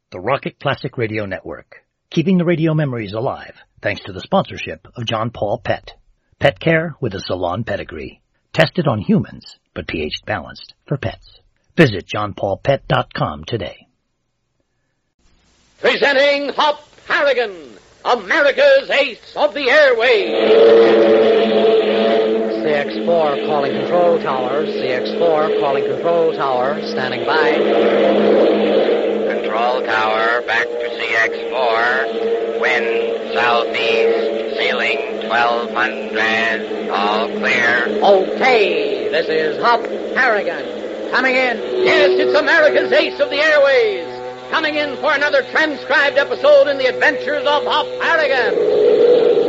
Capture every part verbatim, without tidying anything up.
the Rocket Classic Radio Network, keeping the radio memories alive thanks to the sponsorship of John Paul Pet. Pet care with a salon pedigree. Tested on humans, but pH balanced for pets. Visit john paul pet dot com today. Presenting Hop Harrigan, America's ace of the airways. C X four calling control tower. C X four calling control tower. Standing by. Control tower, back to C X four. Wind southeast, ceiling twelve hundred. All clear. Okay, this is Hop Harrigan. Coming in. Yes, it's America's ace of the airways. Coming in for another transcribed episode in the adventures of Hop Harrigan.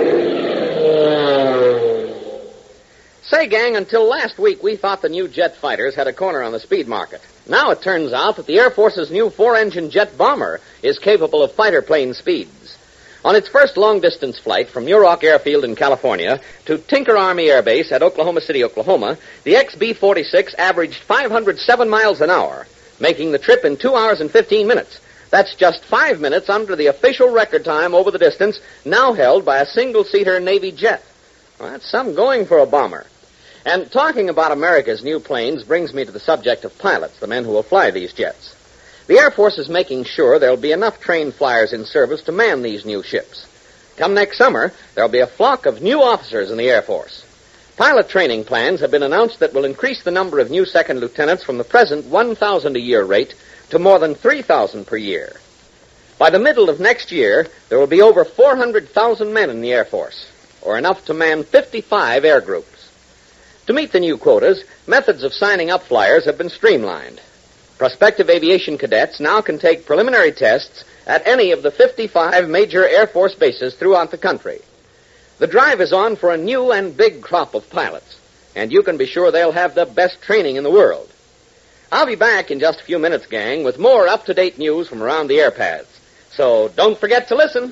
Say, gang, until last week we thought the new jet fighters had a corner on the speed market. Now it turns out that the Air Force's new four-engine jet bomber is capable of fighter plane speeds. On its first long-distance flight from Muroc Airfield in California to Tinker Army Air Base at Oklahoma City, Oklahoma, the X B forty-six averaged five hundred seven miles an hour, making the trip in two hours and fifteen minutes. That's just five minutes under the official record time over the distance now held by a single-seater Navy jet. Well, that's some going for a bomber. And talking about America's new planes brings me to the subject of pilots, the men who will fly these jets. The Air Force is making sure there'll be enough trained flyers in service to man these new ships. Come next summer, there'll be a flock of new officers in the Air Force. Pilot training plans have been announced that will increase the number of new second lieutenants from the present one thousand a year rate to more than three thousand per year. By the middle of next year, there will be over four hundred thousand men in the Air Force, or enough to man fifty-five air groups. To meet the new quotas, methods of signing up flyers have been streamlined. Prospective aviation cadets now can take preliminary tests at any of the fifty-five major Air Force bases throughout the country. The drive is on for a new and big crop of pilots, and you can be sure they'll have the best training in the world. I'll be back in just a few minutes, gang, with more up-to-date news from around the air paths. So don't forget to listen.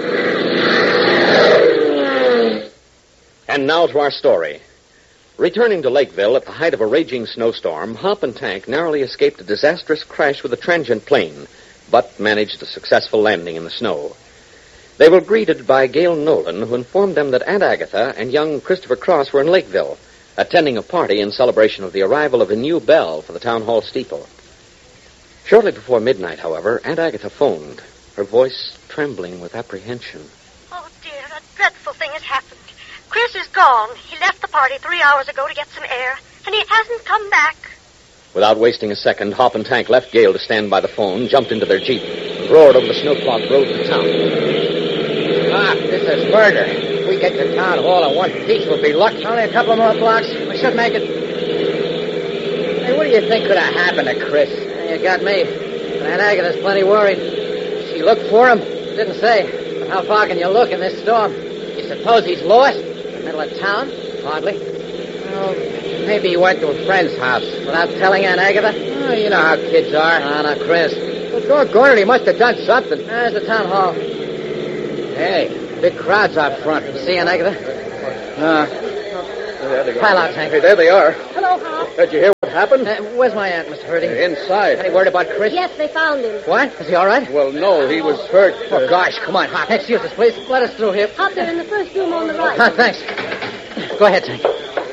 And now to our story. Returning to Lakeville at the height of a raging snowstorm, Hop and Tank narrowly escaped a disastrous crash with a transient plane, but managed a successful landing in the snow. They were greeted by Gail Nolan, who informed them that Aunt Agatha and young Christopher Cross were in Lakeville, attending a party in celebration of the arrival of a new bell for the town hall steeple. Shortly before midnight, however, Aunt Agatha phoned, her voice trembling with apprehension. Oh, dear, a dreadful thing has happened. Chris is gone. He left the party three hours ago to get some air, and he hasn't come back. Without wasting a second, Hop and Tank left Gail to stand by the phone, jumped into their Jeep, and roared over the snow-clogged road to town. Ah, this is murder. If we get to town hall in one piece, we'll be lucky. Only a couple more blocks. We should make it. Hey, what do you think could have happened to Chris? You got me. Aunt Agatha's plenty worried. She looked for him. Didn't say. But how far can you look in this storm? You suppose he's lost? Middle of town? Hardly. Well, maybe he went to a friend's house without telling Aunt Agatha. Oh, you know how kids are. Ah, not Chris. Well, doggone it, he must have done something. There's the town hall. Hey, big crowds out front. You see Aunt Agatha? Uh, there they go. Pile out, Tank. Hey, there they are. Hello, Hop. Did you hear what happened? Uh, where's my aunt, Mister Hurdy? Uh, inside. Any word about Chris? Yes, they found him. What? Is he all right? Well, no, he was hurt. Oh, gosh, come on, Hop. Excuse us, please. Let us through here. Hop, they're in the first room on the right. Ah, thanks. Go ahead, Tank.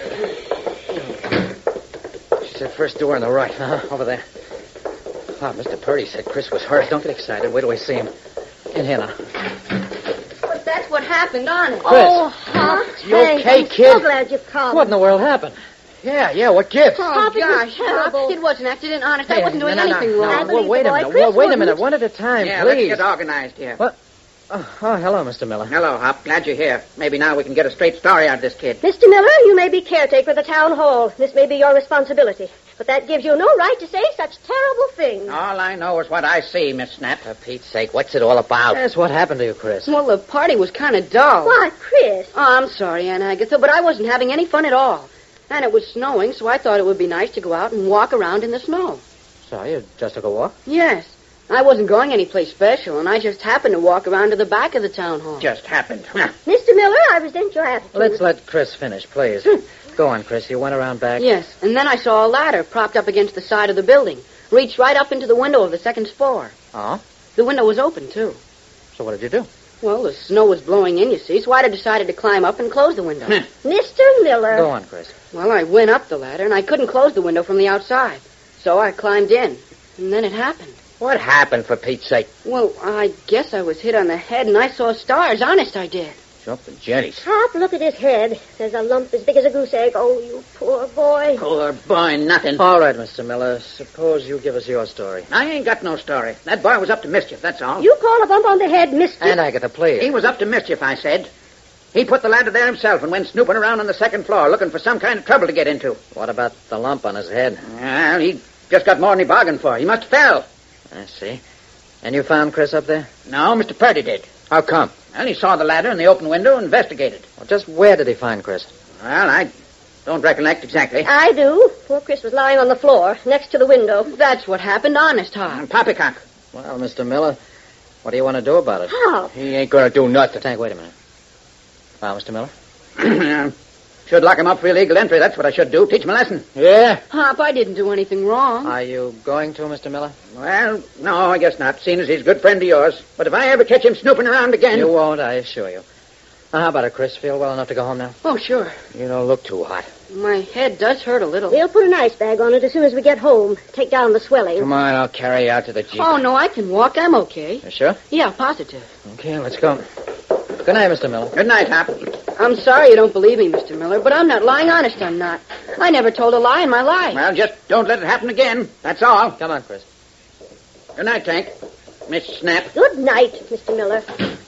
She said first door on the right. Uh-huh, over there. Oh, Mister Purdy said Chris was hurt. Don't get excited. Wait till we see him. In here now. But that's what happened, honest. Chris. Oh, Hop, You Tank, okay, I'm kid? so glad you've come. What in the world happened? Yeah, yeah, what gives? Oh, Hop, it was terrible. It was an accident, honest. Hey, I wasn't doing no, no, no, anything no, wrong. I Well, believe wait the a boy. minute. Chris Well, wait a wouldn't. minute. One at a time, Yeah, let's please. get organized here. What? Oh, oh, hello, Mister Miller. Hello, Hop. Glad you're here. Maybe now we can get a straight story out of this kid. Mister Miller, you may be caretaker of the town hall. This may be your responsibility. But that gives you no right to say such terrible things. All I know is what I see, Miss Snap. For Pete's sake, what's it all about? Yes, what happened to you, Chris? Well, the party was kind of dull. Why, Chris? Oh, I'm sorry, Aunt Agatha, but I wasn't having any fun at all. And it was snowing, so I thought it would be nice to go out and walk around in the snow. So you just took a walk? Yes. I wasn't going anyplace special, and I just happened to walk around to the back of the town hall. Just happened. Mister Miller, I resent your attitude. Let's let Chris finish, please. Go on, Chris. You went around back? Yes, and then I saw a ladder propped up against the side of the building. Reached right up into the window of the second floor. Oh? The window was open, too. So what did you do? Well, the snow was blowing in, you see, so I decided to climb up and close the window. Mister Miller. Go on, Chris. Well, I went up the ladder, and I couldn't close the window from the outside. So I climbed in, and then it happened. What happened, for Pete's sake? Well, I guess I was hit on the head, and I saw stars. Honest, I did. Jumping jennies. Hop, look at his head. There's a lump as big as a goose egg. Oh, you poor boy. Poor boy, nothing. All right, Mister Miller. Suppose you give us your story. I ain't got no story. That boy was up to mischief, that's all. You call a bump on the head, mister? And Agatha, please. He was up to mischief, I said. He put the ladder there himself and went snooping around on the second floor looking for some kind of trouble to get into. What about the lump on his head? Well, he just got more than he bargained for. He must have fell. I see. And you found Chris up there? No, Mister Purdy did. How come? Well, he saw the ladder in the open window and investigated. Well, just where did he find Chris? Well, I don't recollect exactly. I do. Poor Chris was lying on the floor, next to the window. That's what happened, honest, Hop. And Poppycock. Well, Mister Miller, what do you want to do about it? How? He ain't going to do nothing. Tank, wait a minute. Now, Mister Miller? Should lock him up for illegal entry. That's what I should do. Teach him a lesson. Yeah. Hop, I didn't do anything wrong. Are you going to, Mister Miller? Well, no, I guess not, seeing as he's a good friend of yours. But if I ever catch him snooping around again... You won't, I assure you. Now, how about it, Chris? Feel well enough to go home now? Oh, sure. You don't look too hot. My head does hurt a little. We'll put an ice bag on it as soon as we get home. Take down the swelling. Come on, I'll carry you out to the jeep. Oh, no, I can walk. I'm okay. You sure? Yeah, positive. Okay, let's go. Good night, Mister Miller. Good night, Hop. I'm sorry you don't believe me, Mister Miller, but I'm not lying. Honest, I'm not. I never told a lie in my life. Well, just don't let it happen again. That's all. Come on, Chris. Good night, Tank. Miss Snap. Good night, Mister Miller.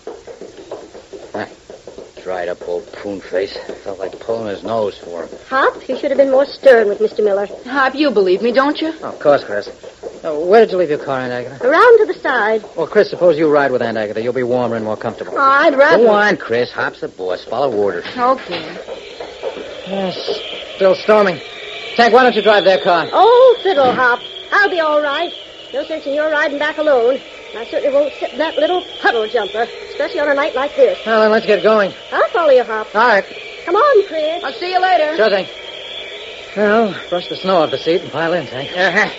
Dried up old poon face. Felt like pulling his nose for him. Hop, you should have been more stern with Mister Miller. Hop, you believe me, don't you? Oh, of course, Chris. Uh, where did you leave your car, Aunt Agatha? Around to the side. Well, Chris, suppose you ride with Aunt Agatha. You'll be warmer and more comfortable. Oh, I'd rather... Go on, Chris. Hop's the boss. Follow orders. Okay. Yes, still storming. Tank, why don't you drive their car? Oh, fiddle, Hop. I'll be all right. No sense in your riding back alone. I certainly won't sit in that little puddle jumper, especially on a night like this. Well, then let's get going. I'll follow you, Hop. All right. Come on, Chris. I'll see you later. Sure thing. Well, brush the snow off the seat and pile in, Tank. Uh-huh.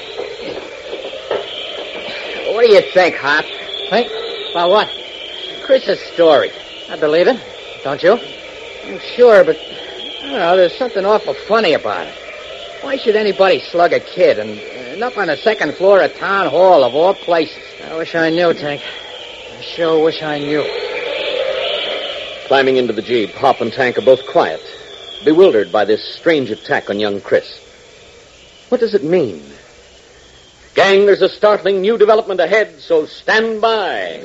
What do you think, Hop? Think? About what? Chris's story. I believe it. Don't you? I'm sure, but, I don't know, there's something awful funny about it. Why should anybody slug a kid and, and up on the second floor of Town Hall, of all places? I wish I knew, Tank. I sure wish I knew. Climbing into the Jeep, Hop and Tank are both quiet, bewildered by this strange attack on young Chris. What does it mean? Gang, there's a startling new development ahead, so stand by.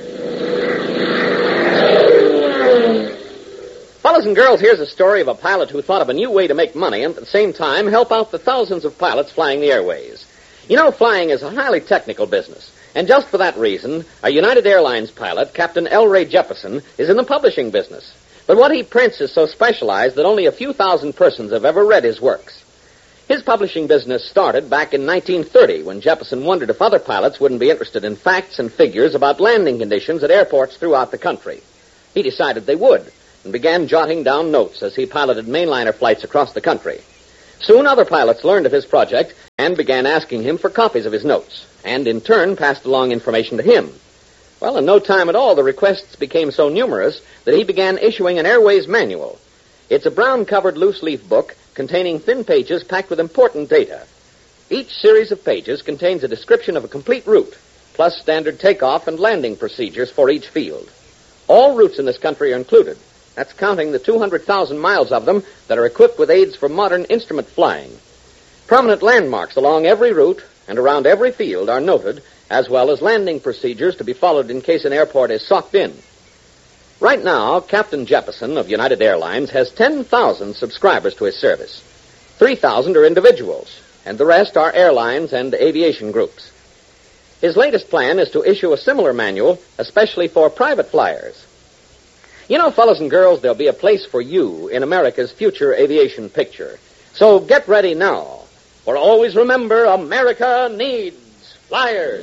Fellas and girls, here's a story of a pilot who thought of a new way to make money and at the same time help out the thousands of pilots flying the airways. You know, flying is a highly technical business. And just for that reason, a United Airlines pilot, Captain L. Ray Jefferson, is in the publishing business. But what he prints is so specialized that only a few thousand persons have ever read his works. His publishing business started back in nineteen thirty when Jefferson wondered if other pilots wouldn't be interested in facts and figures about landing conditions at airports throughout the country. He decided they would and began jotting down notes as he piloted mainliner flights across the country. Soon other pilots learned of his project and began asking him for copies of his notes, and in turn passed along information to him. Well, in no time at all, the requests became so numerous that he began issuing an Airways manual. It's a brown-covered loose-leaf book containing thin pages packed with important data. Each series of pages contains a description of a complete route, plus standard takeoff and landing procedures for each field. All routes in this country are included. That's counting the two hundred thousand miles of them that are equipped with aids for modern instrument flying. Prominent landmarks along every route and around every field are noted, as well as landing procedures to be followed in case an airport is socked in. Right now, Captain Jefferson of United Airlines has ten thousand subscribers to his service. three thousand are individuals, and the rest are airlines and aviation groups. His latest plan is to issue a similar manual, especially for private flyers. You know, fellas and girls, there'll be a place for you in America's future aviation picture. So get ready now, for always remember, America needs flyers.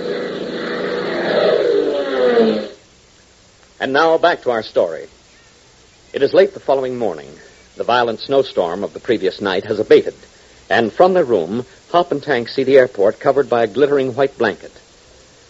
And now back to our story. It is late the following morning. The violent snowstorm of the previous night has abated, and from their room, Hop and Tank see the airport covered by a glittering white blanket.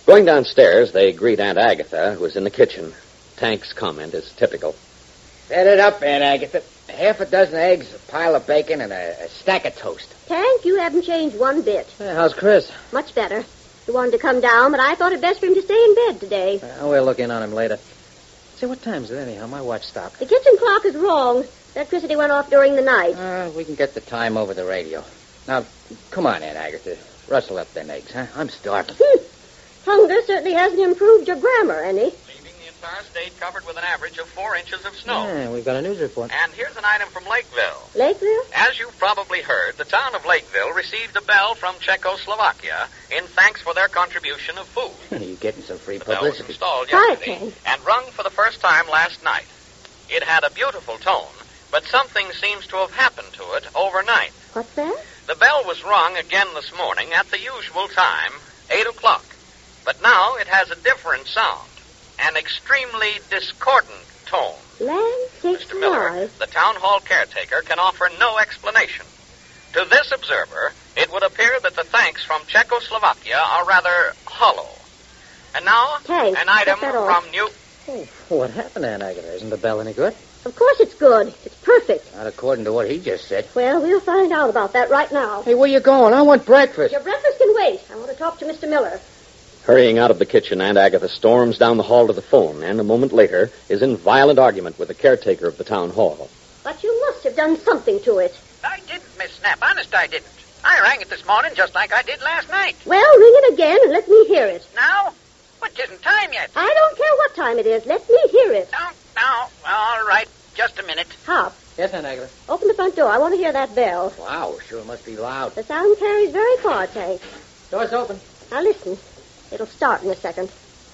Going downstairs, they greet Aunt Agatha, who is in the kitchen. Tank's comment is typical. Set it up, Aunt Agatha. Half a dozen eggs, a pile of bacon, and a, a stack of toast. Tank, you haven't changed one bit. Hey, how's Chris? Much better. He wanted to come down, but I thought it best for him to stay in bed today. Uh, we'll look in on him later. Say, what time is it anyhow? My watch stopped. The kitchen clock is wrong. Electricity went off during the night. Uh, we can get the time over the radio. Now, come on, Aunt Agatha. Rustle up them eggs, huh? I'm starving. Hmm. Hunger certainly hasn't improved your grammar any. Leaving the entire state covered with an average of four inches of snow. Yeah, we've got a news report. And here's an item from Lakeville. Lakeville? As you've probably heard, the town of Lakeville received a bell from Czechoslovakia in thanks for their contribution of food. You're getting some free The bell was publicity. installed Quiet, yesterday Tank. and rung for the first time last night. It had a beautiful tone, but something seems to have happened to it overnight. What's that? The bell was rung again this morning at the usual time, eight o'clock. But now it has a different sound, an extremely discordant tone. Land sakes Mister Miller, alive. the town hall caretaker, can offer no explanation. To this observer, it would appear that the thanks from Czechoslovakia are rather hollow. And now, Tank, an item get that off. from New... Oh, what happened, Aunt Agatha? Isn't the bell any good? Of course it's good. It's perfect. Not according to what he just said. Well, we'll find out about that right now. Hey, where you going? I want breakfast. Your breakfast can wait. I want to talk to Mister Miller. Hurrying out of the kitchen, Aunt Agatha storms down the hall to the phone, and a moment later is in violent argument with the caretaker of the town hall. But you must have done something to it. I didn't, Miss Snap. Honest, I didn't. I rang it this morning just like I did last night. Well, ring it again and let me hear it. Now? But it isn't time yet. I don't care what time it is. Let me hear it. No, no. All right. Just a minute. Hop, Yes, Aunt Agatha. open the front door. I want to hear that bell. Wow, sure must be loud. The sound carries very far, Tank. Door's open. Now listen. It'll start in a second.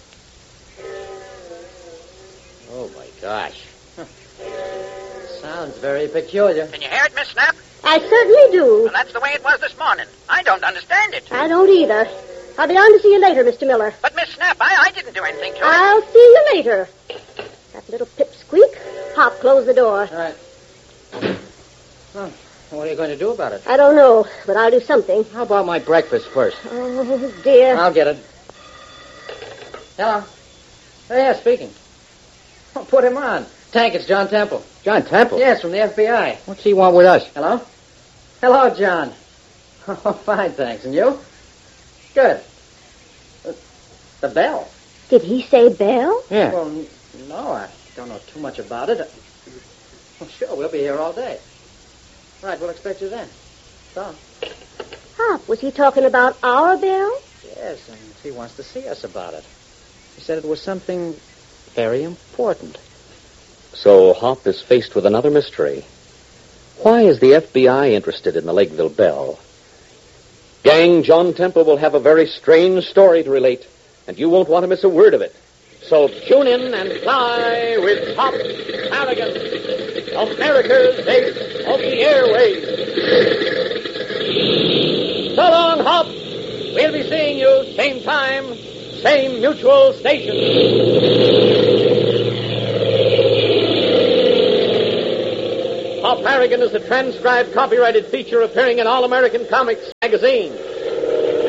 Oh, my gosh. Sounds very peculiar. Can you hear it, Miss Snap? I certainly do. Well, that's the way it was this morning. I don't understand it. I don't either. I'll be on to see you later, Mister Miller. But, Miss Snap, I, I didn't do anything to it. I'll see you later. That little pipsqueak. Hop, close the door. All right. Oh, what are you going to do about it? I don't know, but I'll do something. How about my breakfast first? Oh, dear. I'll get it. Hello. Oh, yeah, speaking. Oh, put him on. Tank, it's John Temple. John Temple? Yes, from the F B I. What's he want with us? Hello? Hello, John. Oh, fine, thanks. And you? Good. Uh, the bell? Did he say bell? Yeah. Well, n- no, I don't know too much about it. Well, sure, we'll be here all day. Right, we'll expect you then. So, Hop, was he talking about our bell? yes, and he wants to see us about it. He said it was something very important. So Hop is faced with another mystery. Why is the F B I interested in the Lakeville bell? Gang, John Temple will have a very strange story to relate, and you won't want to miss a word of it. So tune in and fly with Hop Harrigan, America's ace of the airways. So long, Hop. We'll be seeing you same time, same mutual station. Hop Harrigan is a transcribed, copyrighted feature appearing in All American Comics magazine.